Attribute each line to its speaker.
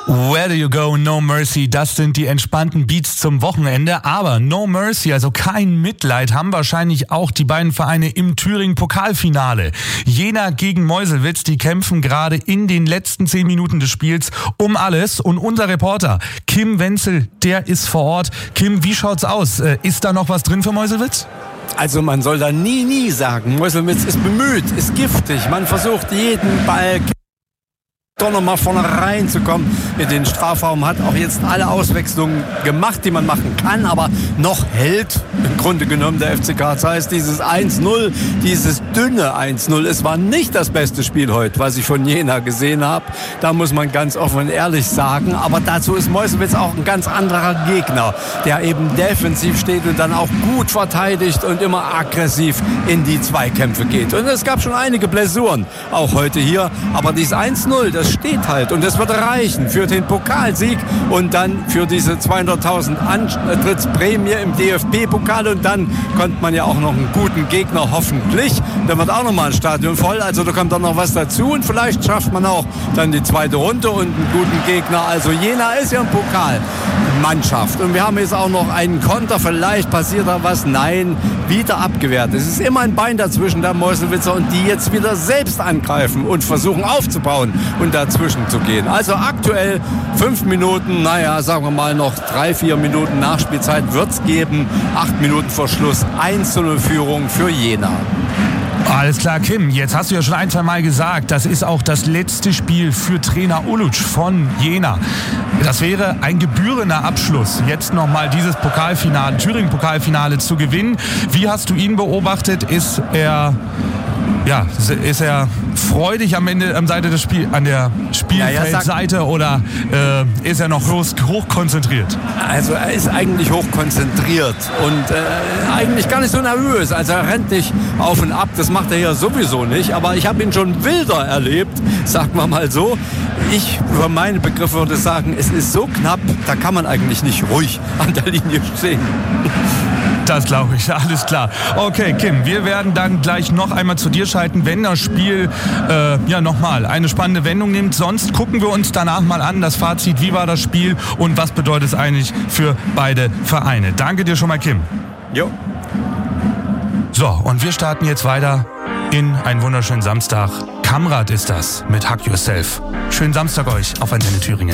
Speaker 1: Where do you go? No Mercy. Das sind die entspannten Beats zum Wochenende. Aber No Mercy, also kein Mitleid, haben wahrscheinlich auch die beiden Vereine im Thüringen-Pokalfinale. Jena gegen Meuselwitz, die kämpfen gerade in den letzten 10 Minuten des Spiels um alles. Und unser Reporter Kim Wenzel, der ist vor Ort. Kim, wie schaut's aus? Ist da noch was drin für Meuselwitz?
Speaker 2: Also man soll da nie sagen. Meuselwitz ist bemüht, ist giftig. Man versucht jeden Ball doch noch mal vorne reinzukommen in den Strafraum, hat auch jetzt alle Auswechslungen gemacht, die man machen kann, aber noch hält im Grunde genommen der FC Karl Zeiss dieses 1-0, dieses dünne 1-0. Es war nicht das beste Spiel heute, was ich von Jena gesehen habe. Da muss man ganz offen und ehrlich sagen, aber dazu ist Meuselwitz auch ein ganz anderer Gegner, der eben defensiv steht und dann auch gut verteidigt und immer aggressiv in die Zweikämpfe geht. Und es gab schon einige Blessuren, auch heute hier, aber dieses 1-0, das steht halt und das wird reichen für den Pokalsieg und dann für diese 200.000 Antrittsprämie im DFB-Pokal und dann kommt man ja auch noch einen guten Gegner, hoffentlich. Da wird auch noch mal ein Stadion voll, also da kommt dann noch was dazu und vielleicht schafft man auch dann die zweite Runde und einen guten Gegner. Also Jena ist ja ein Pokalmannschaft und wir haben jetzt auch noch einen Konter, vielleicht passiert da was. Nein, wieder abgewehrt. Es ist immer ein Bein dazwischen der Meuselwitzer und die jetzt wieder selbst angreifen und versuchen aufzubauen und dazwischen zu gehen. Also aktuell 5 Minuten, sagen wir mal noch 3-4 Minuten Nachspielzeit wird es geben. 8 Minuten vor Schluss, 1:0 Führung für Jena.
Speaker 1: Alles klar, Kim, jetzt hast du ja schon 1-2 Mal gesagt, das ist auch das letzte Spiel für Trainer Uluc von Jena. Das wäre ein gebührender Abschluss, jetzt nochmal dieses Pokalfinale, Thüringen-Pokalfinale zu gewinnen. Wie hast du ihn beobachtet? Ist er freudig am Ende an der Spielfeldseite oder ist er noch hochkonzentriert?
Speaker 2: Also er ist eigentlich hochkonzentriert und eigentlich gar nicht so nervös. Also er rennt nicht auf und ab, das macht er ja sowieso nicht. Aber ich habe ihn schon wilder erlebt, sagen wir mal so. Ich über meine Begriffe würde sagen, es ist so knapp, da kann man eigentlich nicht ruhig an der Linie stehen.
Speaker 1: Das glaube ich, alles klar. Okay, Kim, wir werden dann gleich noch einmal zu dir schalten, wenn das Spiel nochmal eine spannende Wendung nimmt. Sonst gucken wir uns danach mal an, das Fazit, wie war das Spiel und was bedeutet es eigentlich für beide Vereine. Danke dir schon mal, Kim.
Speaker 2: Jo.
Speaker 1: So, und wir starten jetzt weiter in einen wunderschönen Samstag. Kamrat ist das mit Hug Yourself. Schönen Samstag euch auf Antenne Thüringen.